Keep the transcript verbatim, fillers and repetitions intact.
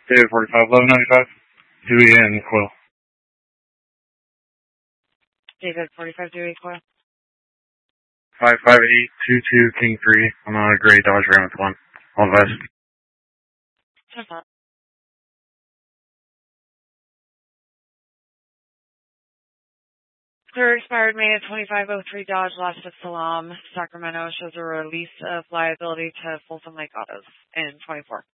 David forty-five, eleven ninety-five. Dewey and Quill. David forty-five, Dewey, Quill. five five eight two two King three. I'm on a gray Dodge Ram with one. All the best. ten four. Clear expired May of twenty-five oh three Dodge, last of Salam, Sacramento, shows a release of liability to Folsom Lake Autos in twenty-four.